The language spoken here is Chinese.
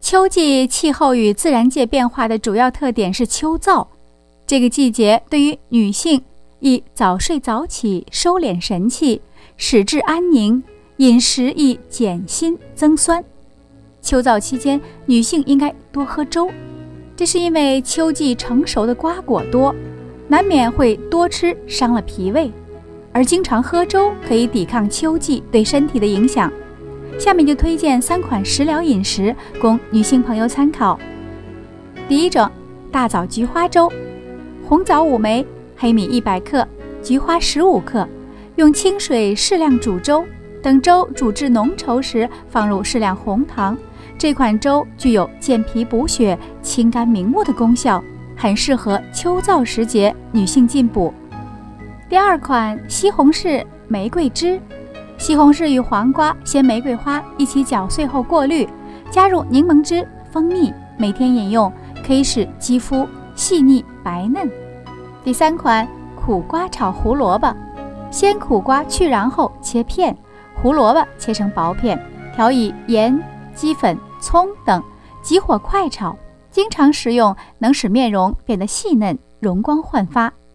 秋季气候与自然界变化的主要特点是秋燥，这个季节对于女性宜早睡早起，收敛神气，使志安宁，饮食宜减辛增酸。秋燥期间，女性应该多喝粥，这是因为秋季成熟的瓜果多，难免会多吃，伤了脾胃，而经常喝粥可以抵抗秋季对身体的影响。下面就推荐3款食疗饮食供女性朋友参考。第一种，大枣菊花粥。红枣5枚，黑米100克，菊花15克，用清水适量煮粥，等粥煮至浓稠时，放入适量红糖。这款粥具有健脾补血、清肝明目的功效，很适合秋燥时节女性进补。第二款，西红柿玫瑰汁。西红柿与黄瓜、鲜玫瑰花一起搅碎后过滤，加入柠檬汁、蜂蜜，每天饮用，可以使肌肤细腻白嫩。第三款，苦瓜炒胡萝卜。鲜苦瓜去瓤后切片，胡萝卜切成薄片，调以盐、鸡粉、葱等，急火快炒。经常食用能使面容变得细嫩、容光焕发。